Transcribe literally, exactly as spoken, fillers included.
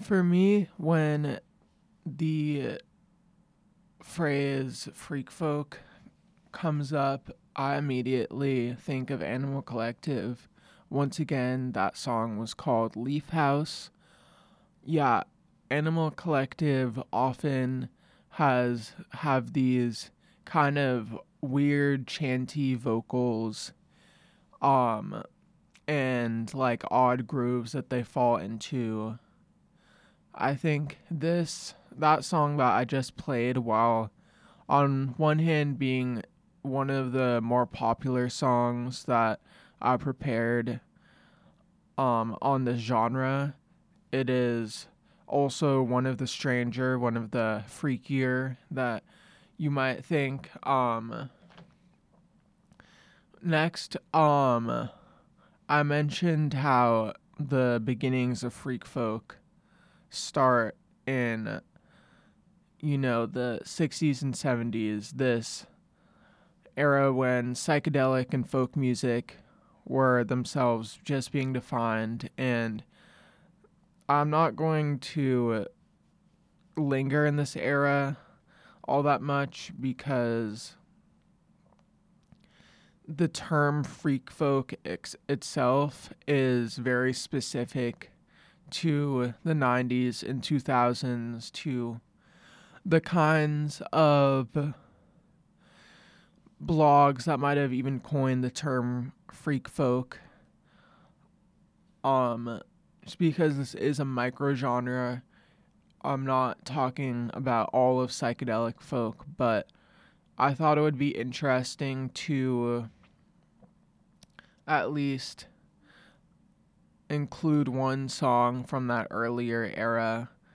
For me, when the phrase freak folk comes up, I immediately think of Animal Collective. Once again, that song was called Leaf House. Yeah, Animal Collective often has have these kind of weird chanty vocals um and like odd grooves that they fall into. I think this that song that I just played, while on one hand being one of the more popular songs that I prepared um on this genre, it is also one of the stranger, one of the freakier that you might think. Um next, um I mentioned how the beginnings of freak folk start in, you know, the sixties and seventies, this era when psychedelic and folk music were themselves just being defined. And I'm not going to linger in this era all that much because the term freak folk ex- itself is very specific to the nineties and two thousands, to the kinds of blogs that might have even coined the term freak folk. Um, just because this is a micro genre, I'm not talking about all of psychedelic folk, but I thought it would be interesting to at least include one song from that earlier era